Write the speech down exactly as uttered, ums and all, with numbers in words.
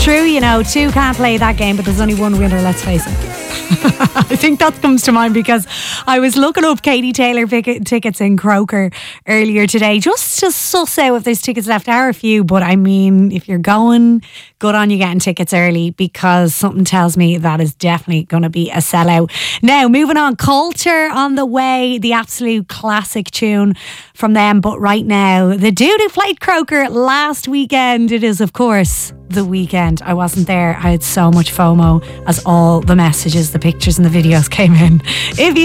It's true, you know, two can't play that game, but there's only one winner, let's face it. I think that comes to mind because I was looking up Katie Taylor pick- tickets in Croker earlier today just to suss out if there's tickets left. There are a few, but I mean, if you're going, good on you getting tickets early because something tells me that is definitely going to be a sellout. Now, moving on, Culture on the way, the absolute classic tune from them. But right now, the dude who played Croker last weekend, it is, of course, The Weeknd. I wasn't there. I had so much FOMO as all the messages, the pictures and the videos came in. If you